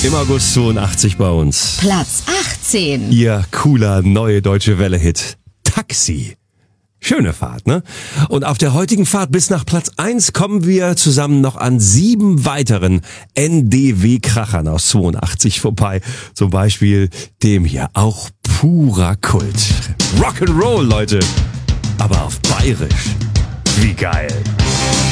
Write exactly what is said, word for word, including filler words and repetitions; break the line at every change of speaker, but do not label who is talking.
Im August zweiundachtzig bei uns.
Platz achtzehn.
Ihr cooler neue deutsche Welle-Hit. Taxi. Schöne Fahrt, ne? Und auf der heutigen Fahrt bis nach Platz eins kommen wir zusammen noch an sieben weiteren N D W-Krachern aus zweiundachtzig vorbei. Zum Beispiel dem hier, auch purer Kult. Rock'n'Roll, Leute. Aber auf Bayerisch. Wie geil.